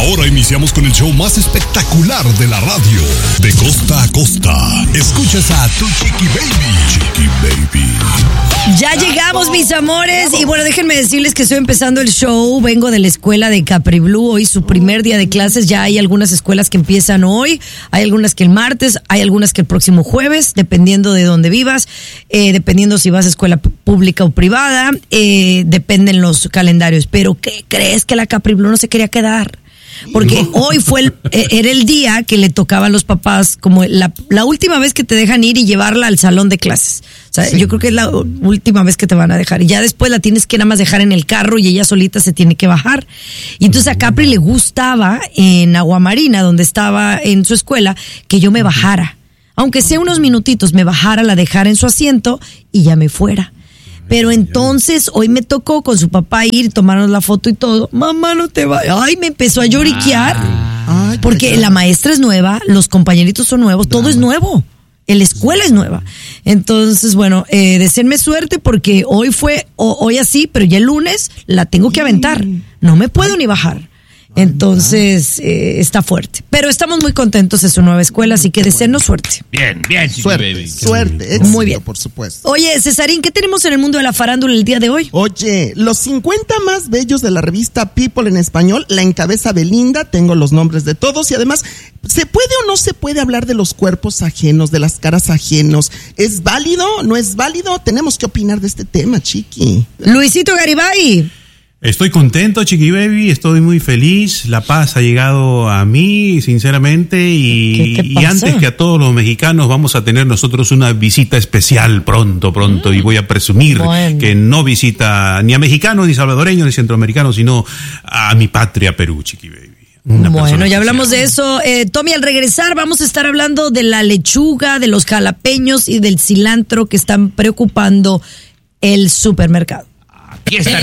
Ahora iniciamos con el show más espectacular de la radio. De costa a costa. Escuchas a tu Chiqui Baby. Chiqui Baby. Ya llegamos, mis amores. Y bueno, déjenme decirles que estoy empezando el show. Vengo de la escuela de Capri Blue. Hoy su primer día de clases. Ya hay algunas escuelas que empiezan hoy. Hay algunas que el martes. Hay algunas que el próximo jueves. Dependiendo de dónde vivas. Dependiendo si vas a escuela pública o privada. Dependen los calendarios. Pero ¿qué crees? Que la Capri Blue no se quería quedar. Porque hoy era el día que le tocaba a los papás, como la última vez que te dejan ir y llevarla al salón de clases. O sea, sí. Yo creo que es la última vez que te van a dejar. Y ya después la tienes que nada más dejar en el carro y ella solita se tiene que bajar. Y entonces a Capri le gustaba en Aguamarina, donde estaba en su escuela, que yo me bajara. Aunque sea unos minutitos, me bajara, la dejara en su asiento y ya me fuera. Pero entonces hoy me tocó con su papá ir, tomarnos la foto y todo. Mamá, no te vayas. Ay, me empezó a lloriquear. Porque la maestra es nueva, los compañeritos son nuevos, todo es nuevo. La escuela es nueva. Entonces, bueno, deseenme suerte porque hoy así, pero ya el lunes la tengo que aventar. No me puedo ni bajar. Entonces, está fuerte. Pero estamos muy contentos de su nueva escuela, así que deseennos suerte. Bien, Suerte, éxito, muy bien. Por supuesto. Oye, Cesarín, ¿qué tenemos en el mundo de la farándula el día de hoy? Oye, los 50 más bellos de la revista People en español, la encabeza Belinda, tengo los nombres de todos y además, ¿se puede o no se puede hablar de los cuerpos ajenos, de las caras ajenos? ¿Es válido? ¿No es válido? Tenemos que opinar de este tema, Chiqui. Luisito Garibay. Estoy contento, Chiqui Baby, estoy muy feliz. La paz ha llegado a mí, sinceramente, y antes que a todos los mexicanos vamos a tener nosotros una visita especial pronto, y voy a presumir que no visita ni a mexicanos, ni salvadoreños, ni centroamericanos, sino a mi patria Perú, Chiqui Baby. Bueno, ya hablamos de eso. Tommy, al regresar vamos a estar hablando de la lechuga, de los jalapeños y del cilantro que están preocupando el supermercado. Aquí estaré.